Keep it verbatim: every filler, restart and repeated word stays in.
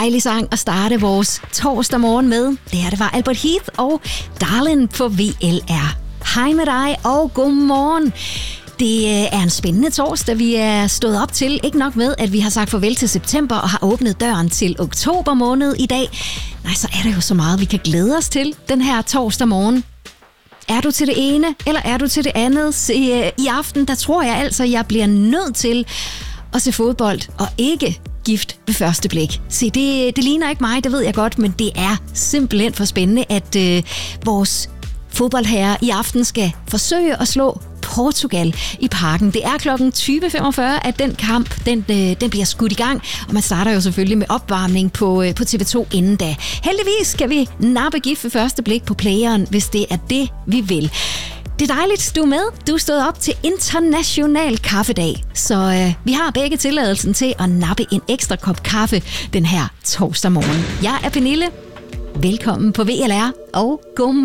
dejlig sang at starte vores torsdag morgen med. Det her, det var Albert Heath og Darlin på V L R. Hej med dig, og god morgen. Det er en spændende torsdag, vi er stået op til. Ikke nok med, at vi har sagt farvel til september og har åbnet døren til oktober måned i dag. Nej, så er der jo så meget, vi kan glæde os til den her torsdag morgen. Er du til det ene, eller er du til det andet? Se, i aften, der tror jeg altså, jeg bliver nødt til at se fodbold og ikke gift ved første blik. Se, det, det ligner ikke mig, det ved jeg godt, men det er simpelthen for spændende, at øh, vores fodboldherrer i aften skal forsøge at slå Portugal i Parken. Det er klokken tyve femogfyrre, at den kamp den, øh, den bliver skudt i gang, og man starter jo selvfølgelig med opvarmning på, øh, på T V to inden da. Heldigvis skal vi nappe gift ved første blik på playeren, hvis det er det, vi vil. Det er dejligt, du er med. Du er stået op til International Kaffedag, så øh, vi har begge tilladelsen til at nappe en ekstra kop kaffe den her torsdag morgen. Jeg er Pernille. Velkommen på V L R, og god